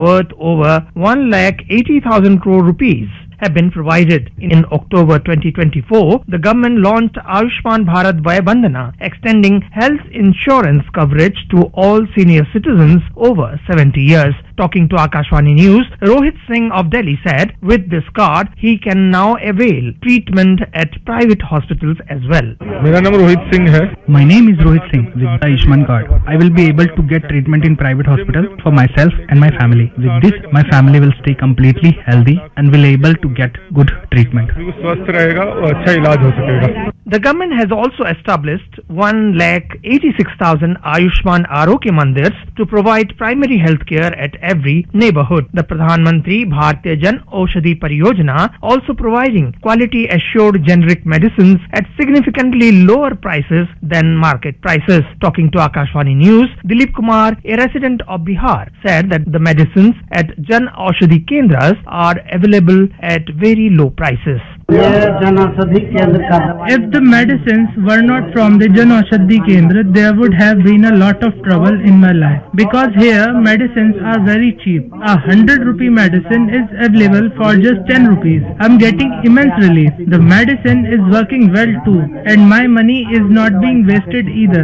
worth over 1,80,000 crore rupees have been provided. In October 2024, the government launched Ayushman Bharat Vaya Bandhana, extending health insurance coverage to all senior citizens over 70 years. Talking to Akashvani News, Rohit Singh of Delhi said with this card, he can now avail treatment at private hospitals as well. मेरा नाम रोहित सिंह है. My name is Rohit Singh with the Ayushman card. I will be able to get treatment in private hospital for myself and my family. With this, my family will stay completely healthy and will able to get good treatment. स्वस्थ रहेगा और अच्छा इलाज हो सकेगा. The government has also established 1,86,000 Ayushman Arogya Mandirs to provide primary health care at every neighborhood. The Pradhan Mantri Bharatiya Jan Aushadhi Pariyojana also providing quality assured generic medicines at significantly lower prices than market prices. Talking to Akashvani News, Dilip Kumar, a resident of Bihar, said that the medicines at Jan Aushadhi Kendras are available at very low prices. If the medicines were not from the Jan Aushadhi Kendra, there would have been a lot of trouble in my life. Because here medicines are very cheap. A 100 rupee medicine is available for just 10 rupees. I'm getting immense relief. The medicine is working well too, and my money is not being wasted either.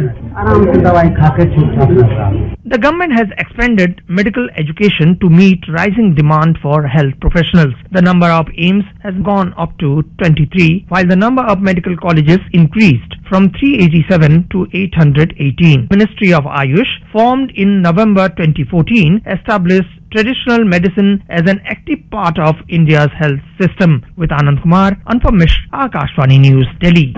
The government has expanded medical education to meet rising demand for health professionals. The number of AIIMS has gone up to 23, while the number of medical colleges increased from 387 to 818. Ministry of Ayush, formed in November 2014, established traditional medicine as an active part of India's health system. With Anand Kumar, Anupam Mishra, Akashvani News, Delhi.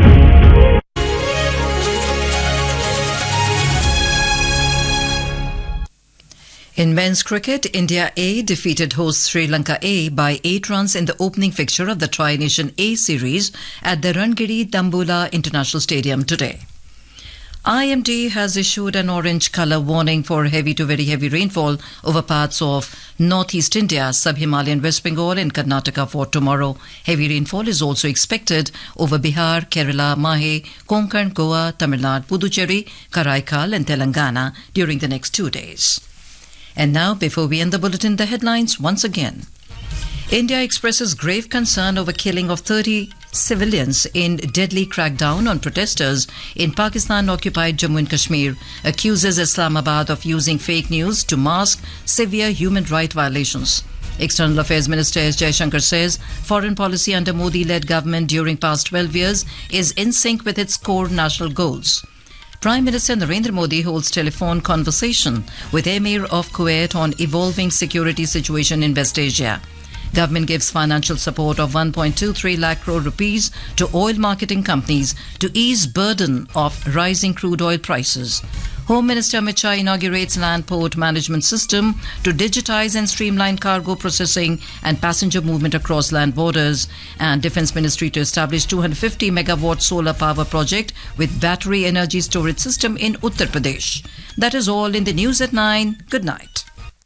In men's cricket, India A defeated host Sri Lanka A by 8 runs in the opening fixture of the Tri-Nation A series at the Rangiri Dambola International Stadium today. IMD has issued an orange colour warning for heavy to very heavy rainfall over parts of northeast India, sub-Himalayan West Bengal and Karnataka for tomorrow. Heavy rainfall is also expected over Bihar, Kerala, Mahe, Konkan, Goa, Tamil Nadu, Puducherry, Karaikal and Telangana during the next 2 days. And now, before we end the bulletin, the headlines once again. India expresses grave concern over killing of 30 civilians in deadly crackdown on protesters in Pakistan-occupied Jammu and Kashmir, accuses Islamabad of using fake news to mask severe human rights violations. External Affairs Minister S. Jaishankar says foreign policy under Modi-led government during past 12 years is in sync with its core national goals. Prime Minister Narendra Modi holds telephone conversation with Emir of Kuwait on evolving security situation in West Asia. Government gives financial support of 1.23 lakh crore rupees to oil marketing companies to ease burden of rising crude oil prices. Home Minister Amit Shah inaugurates land port management system to digitize and streamline cargo processing and passenger movement across land borders. And Defence Ministry to establish 250 megawatt solar power project with battery energy storage system in Uttar Pradesh. That is all in the news at 9. Good night.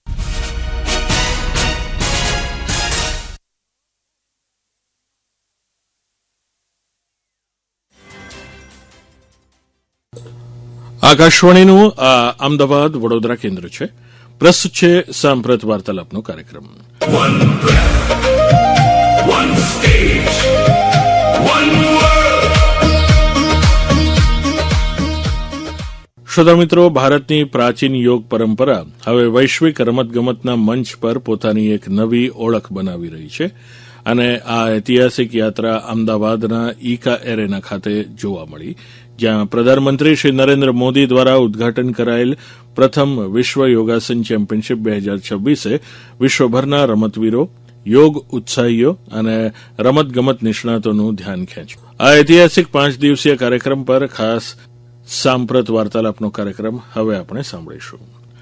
આકાશવાણીનું Ahmedabad Vadodara કેન્દ્ર છે. પ્રસ્તુત છે સાંપ્રત વાર્તાલાપનો કાર્યક્રમ. શ્રોતા મિત્રો, ભારતની પ્રાચીન યોગ પરંપરા હવે વૈશ્વિક રમતગમતના મંચ પર પોતાની એક નવી ઓળખ બનાવી રહી છે અને આ ઐતિહાસિક યાત્રા અમદાવાદના ઈકા એરેના ખાતે જોવા મળી, જ્યાં પ્રધાનમંત્રી શ્રી નરેન્દ્ર મોદી દ્વારા ઉદઘાટન કરાયેલ પ્રથમ વિશ્વ યોગાસન ચેમ્પિયનશીપ 2026એ વિશ્વભરના રમતવીરો, યોગ ઉત્સાહીઓ અને રમતગમત નિષ્ણાતોનું ધ્યાન ખેંચ્યું. આ ઐતિહાસિક 5 દિવસીય કાર્યક્રમ પર ખાસ સાંપ્રત વાર્તાલાપનો કાર્યક્રમ હવે આપણે સાંભળીશું.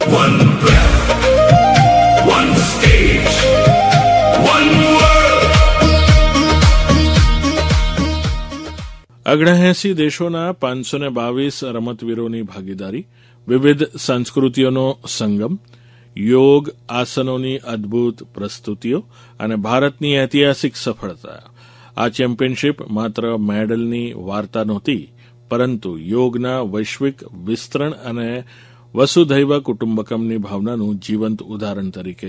અગ્નેસી દેશોના 522 રમતવીરોની ભાગીદારી, વિવિધ સંસ્કૃતિઓનો સંગમ, યોગ આસનોની અદભુત પ્રસ્તુતિઓ અને ભારતની ઐતિહાસિક સફળતા. આ ચેમ્પિયનશીપ માત્ર મેડલની વાર્તા નહોતી, પરંતુ યોગના વૈશ્વિક વિસ્તરણ અને વસુધૈવ કુટુંબકમની ભાવનાનું જીવંત ઉદાહરણ તરીકે